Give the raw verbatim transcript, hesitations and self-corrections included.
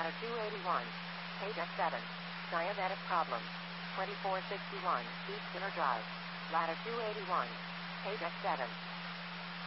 Ladder two eighty-one. Page F seven. Diabetic problem. twenty-four sixty-one. East Center Drive. Ladder two eighty-one. Page F seven.